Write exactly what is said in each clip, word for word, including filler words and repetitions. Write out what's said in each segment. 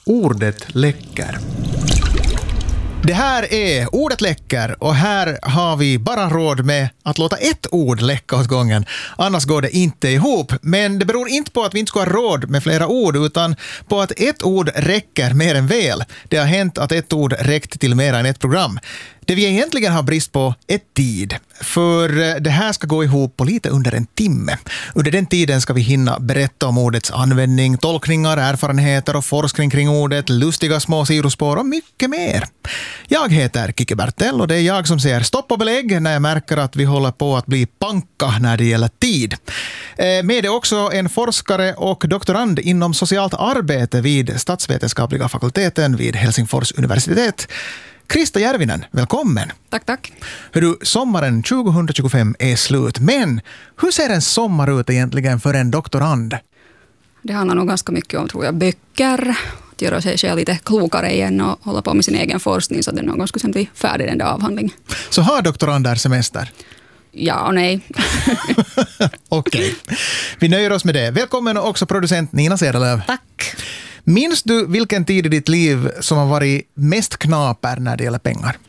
Ordet läcker. Det här är Ordet läcker och här har vi bara råd med att låta ett ord läcka åt gången. Annars går det inte ihop. Men det beror inte på att vi inte ska ha råd med flera ord utan på att ett ord räcker mer än väl. Det har hänt att ett ord räckt till mer än ett program. Det vi egentligen har brist på är tid. För det här ska gå ihop på lite under en timme. Under den tiden ska vi hinna berätta om ordets användning, tolkningar, erfarenheter och forskning kring ordet, lustiga små sidospår och mycket mer. Jag heter Kike Bertel och det är jag som säger stopp och belägg när jag märker att vi håller på att bli panka när det gäller tid. Med det också en forskare och doktorand inom socialt arbete vid statsvetenskapliga fakulteten vid Helsingfors universitet. Krista Järvinen, välkommen. Tack, tack. Hörru, sommaren tjugohundratjugofem är slut, men hur ser en sommar ut egentligen för en doktorand? Det handlar nog ganska mycket om, tror jag, böcker. Att göra sig själv lite klokare igen och hålla på med sin egen forskning så att den någon gång skulle sen bli färdig den där avhandlingen. Så har doktorander semester? Ja och nej. Okej, vi nöjer oss med det. Välkommen också producent Nina Cederlöv. Tack. Minns du vilken tid i ditt liv som har varit mest knaper när det gäller pengar?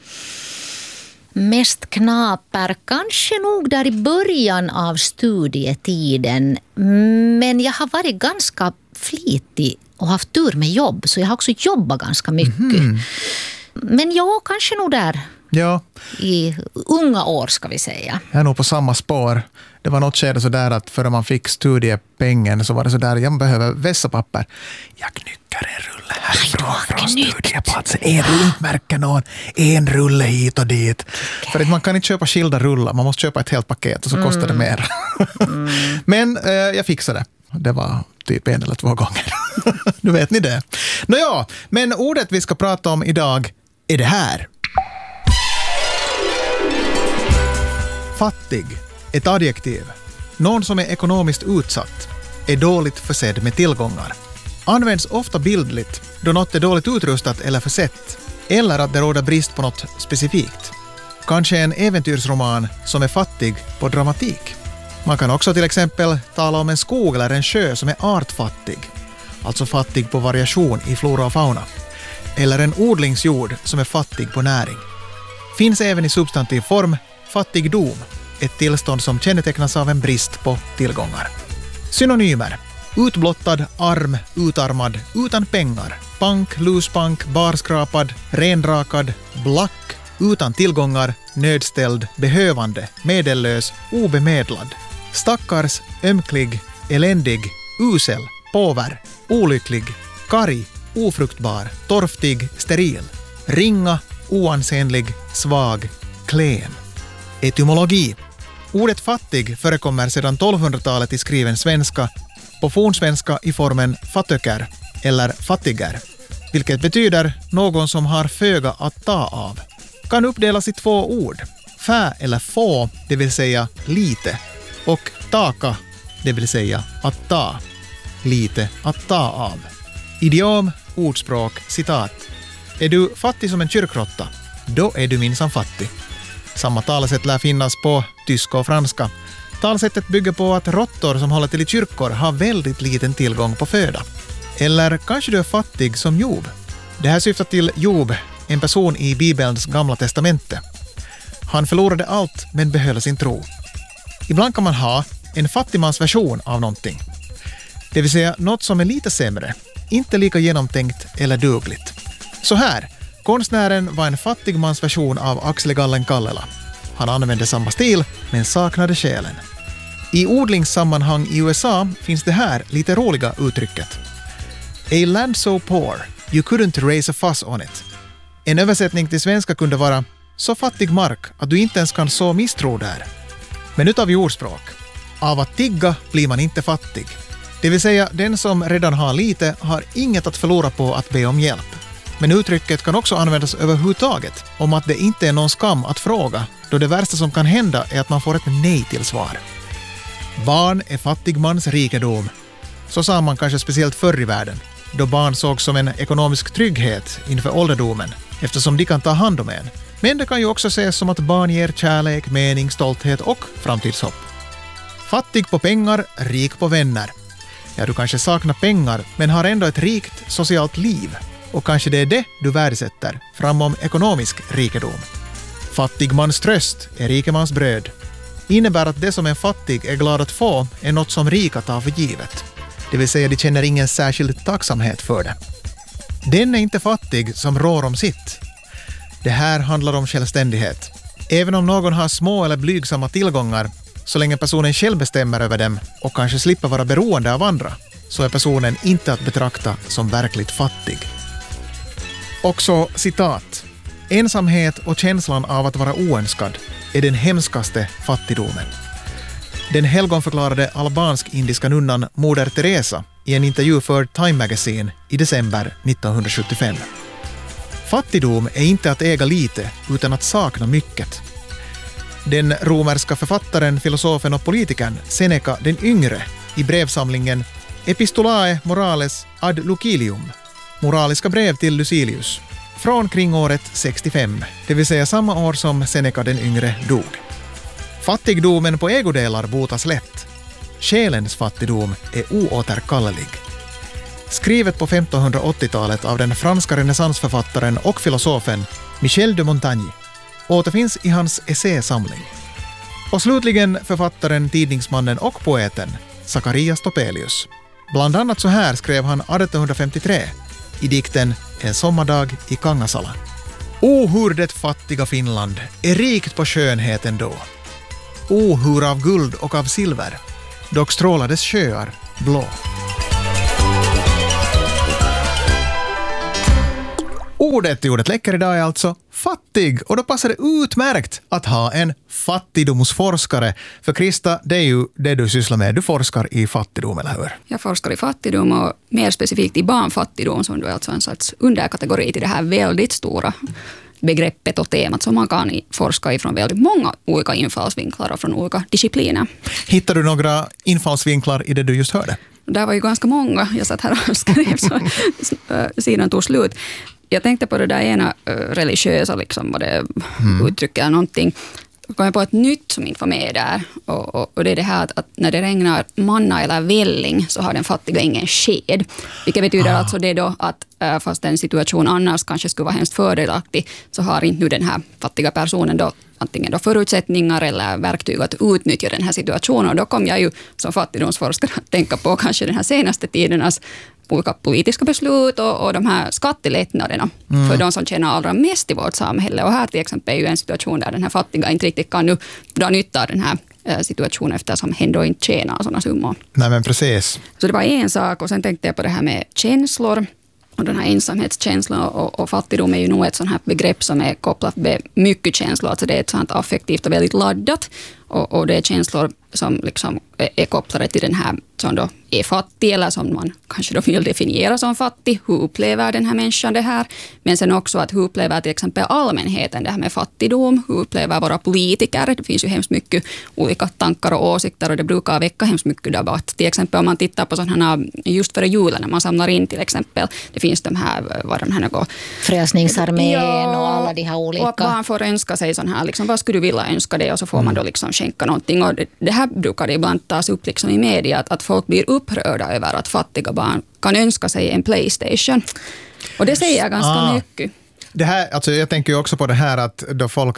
Mest knaper, kanske nog där i början av studietiden. Men jag har varit ganska flitig och haft tur med jobb. Så jag har också jobbat ganska mycket. Mm. Men ja, kanske nog där. Ja. I unga år ska vi säga. Jag är nog på samma spår. Det var något skede så där att före man fick studiepengen så var det så där, jag behöver vässapapper. Jag knyckar en rulle härifrån från studieplatsen. En rulle märker någon. En rulle hit och dit. Okay. För att man kan inte köpa skilda rullar. Man måste köpa ett helt paket och så kostar mm. det mer. Mm. Men eh, jag fixade det. Det var typ en eller två gånger. Nu vet ni det. Nåja, men ordet vi ska prata om idag är det här. Fattig, ett adjektiv. Någon som är ekonomiskt utsatt, är dåligt försedd med tillgångar. Används ofta bildligt då något är dåligt utrustat eller försett, eller att det råder brist på något specifikt. Kanske en äventyrsroman som är fattig på dramatik. Man kan också till exempel tala om en skog eller en sjö som är artfattig, alltså fattig på variation i flora och fauna. Eller en odlingsjord som är fattig på näring. Finns även i substantiv form fattigdom, ett tillstånd som kännetecknas av en brist på tillgångar. Synonymer: utblottad, arm, utarmad, utan pengar, pank, luspank, barskrapad, renrakad, black, utan tillgångar, nödställd, behövande, medellös, obemedlad, stackars, ömklig, eländig, usel, påver, olycklig, karg, ofruktbar, torftig, steril, ringa, oansenlig, svag, klen. Etymologi. Ordet fattig förekommer sedan tolvhundratalet i skriven svenska, på fornsvenska i formen fattöker eller fattiger, vilket betyder någon som har föga att ta av. Kan uppdelas i två ord, fä eller få, det vill säga lite, och taka, det vill säga att ta, lite att ta av. Idiom, ordspråk, citat. Är du fattig som en kyrkrotta, då är du minsann fattig. Samma talesätt lär finnas på tyska och franska. Talsättet bygger på att råttor som håller till i kyrkor har väldigt liten tillgång på föda. Eller kanske du är fattig som Job. Det här syftar till Job, en person i Bibelns gamla testamente. Han förlorade allt men behöll sin tro. Ibland kan man ha en fattigmans version av någonting. Det vill säga något som är lite sämre, inte lika genomtänkt eller dugligt. Så här. Konstnären var en fattigmans version av Axel Gallen Kallela. Han använde samma stil, men saknade själen. I odlingssammanhang i U S A finns det här lite roliga uttrycket. A land so poor, you couldn't raise a fuss on it. En översättning till svenska kunde vara så fattig mark att du inte ens kan så misstro där. Men nu tar vi ordspråk. Av att tigga blir man inte fattig. Det vill säga, den som redan har lite har inget att förlora på att be om hjälp. Men uttrycket kan också användas överhuvudtaget om att det inte är någon skam att fråga, då det värsta som kan hända är att man får ett nej till svar. Barn är fattigmans rikedom. Så sa man kanske speciellt förr i världen, då barn såg som en ekonomisk trygghet inför ålderdomen, eftersom de kan ta hand om en. Men det kan ju också ses som att barn ger kärlek, mening, stolthet och framtidshopp. Fattig på pengar, rik på vänner. Ja, du kanske saknar pengar men har ändå ett rikt socialt liv. Och kanske det är det du värdesätter framom ekonomisk rikedom. Fattig mans tröst är rikemans bröd. Innebär att det som en fattig är glad att få är något som rika tar för givet. Det vill säga de känner ingen särskild tacksamhet för det. Den är inte fattig som rår om sitt. Det här handlar om självständighet. Även om någon har små eller blygsamma tillgångar, så länge personen själv bestämmer över dem och kanske slipper vara beroende av andra, så är personen inte att betrakta som verkligt fattig. Också citat. Ensamhet och känslan av att vara oönskad är den hemskaste fattigdomen. Den helgonförklarade albansk-indiska nunnan Moder Teresa i en intervju för Time Magazine i december nittonhundrasjuttiofem. Fattigdom är inte att äga lite utan att sakna mycket. Den romerska författaren, filosofen och politikern Seneca den yngre i brevsamlingen Epistolae Morales ad Lucilium, moraliska brev till Lucilius, från kring året sextiofem, det vill säga samma år som Seneca den yngre dog. Fattigdomen på ägodelar botas lätt. Själens fattigdom är oåterkallelig. Skrivet på femtonhundraåttiotalet av den franska renässansförfattaren och filosofen Michel de Montaigne, återfinns i hans essäsamling. Och slutligen författaren, tidningsmannen och poeten Zacharias Topelius. Bland annat så här skrev han artonhundrafemtiotre i dikten En sommardag i Kangasala. O, hur det fattiga Finland är rikt på skönhet ändå. O, hur av guld och av silver, dock strålades sjöar blå. Ordet i ordet läcker idag är alltså fattig, och då passar det utmärkt att ha en fattigdomsforskare. För Krista, det är ju det du sysslar med. Du forskar i fattigdom, eller hur? Jag forskar i fattigdom och mer specifikt i barnfattigdom, som är alltså en sorts underkategori till det här väldigt stora begreppet och temat som man kan forska ifrån väldigt många olika infallsvinklar och från olika discipliner. Hittar du några infallsvinklar i det du just hörde? Det var ju ganska många. Jag satt här och skrev så sidan tog slut. Jag tänkte på det där ena religiösa, liksom, vad det mm. uttrycker någonting. Jag kom på ett nytt som inte var med där. Och, och, och det är det här att, att när det regnar manna eller välling så har den fattiga ingen sked. Vilket betyder ah. alltså det då att äh, fast en situation annars kanske skulle vara hemskt fördelaktig, så har inte nu den här fattiga personen då antingen då förutsättningar eller verktyg att utnyttja den här situationen. Och då kom jag ju som fattigdomsforskare att tänka på kanske den här senaste tidernas olika politiska beslut och, och de här skattelättnaderna mm. för de som tjänar allra mest i vårt samhälle. Och här till exempel är ju en situation där den här fattiga inte riktigt kan nu dra nytta av den här eh, situationen, eftersom hen då inte tjänar sådana summor. Nej, men precis. Så det var en sak, och sen tänkte jag på det här med känslor. Och den här ensamhetskänslan och, och fattigdom är ju nog ett sånt här begrepp som är kopplat med mycket känslor. Alltså det är ett sånt affektivt och väldigt laddat. Och, och det är känslor som liksom är, är kopplade till den här som då är fattig, eller som man kanske då vill definiera som fattig. Hur upplever den här människan det här? Men sen också att hur upplever till exempel allmänheten det här med fattigdom? Hur upplever våra politiker? Det finns ju hemskt mycket olika tankar och åsikter, och det brukar väcka hemskt mycket debatt. Till exempel om man tittar på sådana här, just före julen när man samlar in till exempel, det finns de här, vad de här något... Frälsningsarmén ja, och alla de här olika... Och att man får önska sig sån här, liksom, vad skulle du vilja önska dig? Och så får man då liksom skänka någonting. Och det, det här brukar det ibland tas upp liksom i media, att, att folk blir upprörda över att fattiga barn kan önska sig en PlayStation. Och det säger jag ganska ah. mycket. Det här, alltså jag tänker ju också på det här att då folk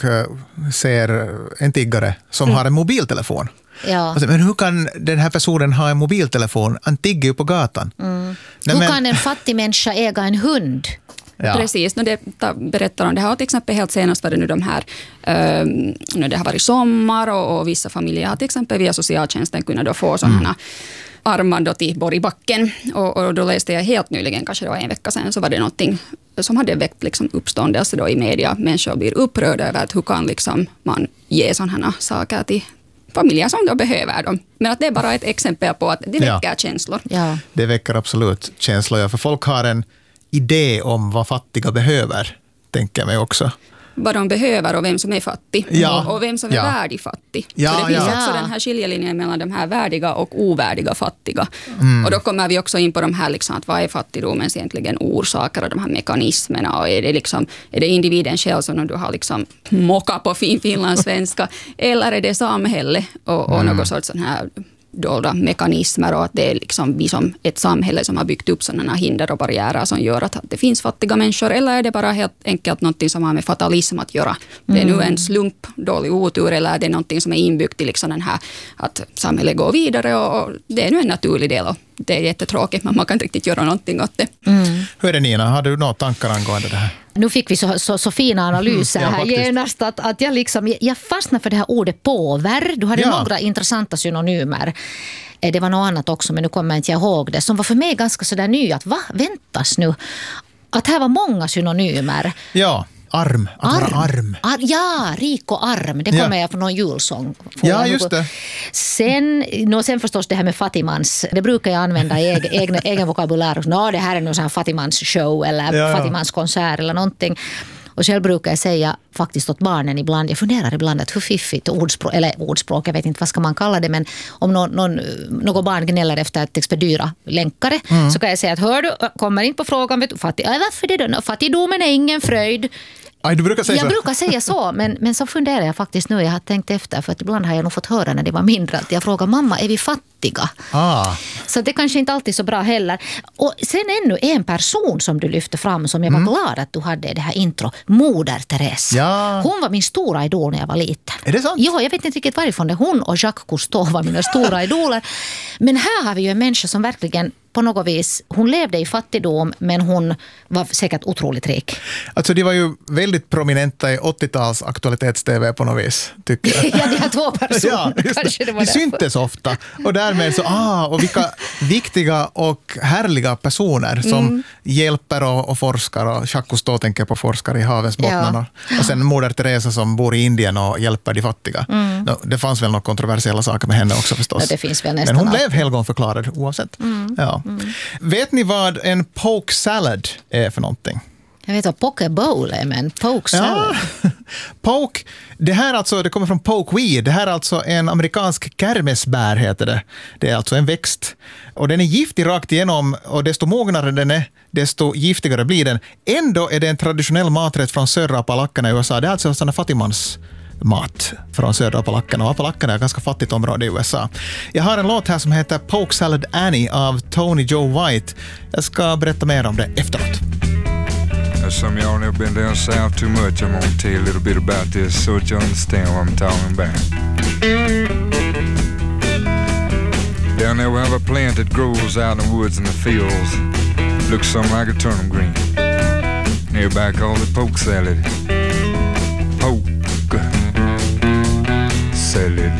ser en tiggare som mm. har en mobiltelefon. Ja. Men hur kan den här personen ha en mobiltelefon? Han tigger ju på gatan. Mm. Nej, hur men... kan en fattig människa äga en hund? Ja. Precis, nu det berättar om det här. Till exempel helt senast var det nu de här, um, nu det har varit sommar och, och vissa familjer har till exempel via socialtjänsten kunnat då få sådana mm. armband då till Borgbacken. Och, och då läste jag helt nyligen, kanske då en vecka sedan, så var det någonting som hade väckt liksom uppståndelse då i media. Människor blir upprörda över att hur kan liksom man ge sådana saker till familjer som då behöver dem. Men att det är bara ett exempel på att det väcker ja. känslor. Ja. Det väcker absolut känslor, ja, för folk har en idé om vad fattiga behöver, tänker jag mig också. Vad de behöver och vem som är fattig. Ja. Och vem som är ja. värdig fattig. Ja, så det finns ja. också den här skiljelinjen mellan de här värdiga och ovärdiga fattiga. Mm. Och då kommer vi också in på de här, liksom, att vad är fattigdomens egentligen orsaker och de här mekanismerna. Och är det, liksom, är det individen själv som du har liksom mocka på fin finlandssvenska, eller är det samhälle och, och mm. något sorts sån här dolda mekanismer och att det är liksom vi som ett samhälle som har byggt upp sådana hinder och barriärer som gör att det finns fattiga människor, eller är det bara helt enkelt något som har med fatalism att göra? Det är nu en slump, dålig otur, eller är det något som är inbyggt i liksom den här att samhället går vidare och det är nu en naturlig del och det är jättetråkigt men man kan inte riktigt göra någonting åt det. Mm. Hur är det Nina, har du några tankar angående det här? Nu fick vi så, så, så fina analyser mm, ja, här genast att, att jag, liksom, jag fastnade för det här ordet påver. Du hade ja. några intressanta synonymer. Det var något annat också men nu kommer jag inte ihåg det. Som var för mig ganska sådär ny att va, väntas nu. Att här var många synonymer. Ja. Arm, att arm. vara arm. Ar, ja, rik och arm. Det kommer ja. jag från någon julsång. Får ja, just det. Sen, no, sen förstås det här med fattigmans. Det brukar jag använda i egen, egen, egen vokabulär. No, det här är någon sån här fattigmans show eller ja, fattigmans konsert eller någonting. Och själv brukar jag säga faktiskt åt barnen ibland, jag funderar ibland att hur fiffigt ordspråk, eller ordspråk, jag vet inte vad ska man kalla det, men om någon, någon, någon barn gnäller efter att dyra länkare mm. så kan jag säga att hör du, kommer inte på frågan, vet du, fattig, äh, varför det då? Fattigdomen är ingen fröjd. Aj, du brukar säga jag så. brukar säga så, men, men så funderar jag faktiskt nu, jag har tänkt efter, för att ibland har jag nog fått höra när det var mindre att jag frågar mamma, är vi fattiga? Ah. Så det kanske inte alltid är så bra heller. Och sen ännu en person som du lyfte fram som jag var mm. glad att du hade i det här intro, Moder Teresa. Ja. Hon var min stora idol när jag var liten. Är det sant? Ja, jag vet inte riktigt varifrån det. Hon och Jacques Cousteau var mina stora idoler. Men här har vi ju en människa som verkligen på något vis, hon levde i fattigdom men hon var säkert otroligt rik. Alltså de var ju väldigt prominenta i åttio-tals aktualitets-T V på något vis, tycker jag. Ja, de här två personerna. Ja, kanske det var de syntes ofta. Och därmed så, ah, och vilka viktiga och härliga personer som mm. hjälper och, och forskar. Och Jacques Cousteau tänker på forskare i havens bottnar. Ja. Och sen Moder Teresa som bor i Indien och hjälper de fattiga. Mm. No, det fanns väl några kontroversiella saker med henne också förstås. Ja, det finns väl nästan men hon allt. blev helgonförklarad oavsett. Mm. Ja. Mm. Vet ni vad en poke salad är för någonting? Jag vet vad poke bowl är, men poke salad. Ja. Poke, det här alltså, det kommer från pokeweed. Det här är alltså en amerikansk kermesbär heter det. Det är alltså en växt. Och den är giftig rakt igenom och desto mognare den är, desto giftigare blir den. Ändå är det en traditionell maträtt från södra Appalackerna i U S A. Det är alltså sådana fattigmans mat från södra Appalackerna. Och Appalackerna är ett ganska fattigt område i U S A. Jag har en låt här som heter Poke Salad Annie av Tony Joe White. Jag ska berätta mer om det efteråt. Some of y'all never been down south too much. I'm gonna tell you a little bit about this so that you understand what I'm talking about. Down there we have a plant that grows out in the woods and the fields. Looks something like a turnip green. Everybody calls it poke salad. Poke salad.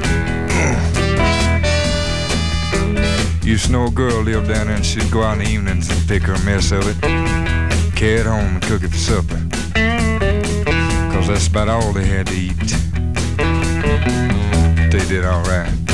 Used to know a girl lived down there and she'd go out in the evenings and pick her a mess of it, carry it home and cook it for supper, cause that's about all they had to eat. They did all right.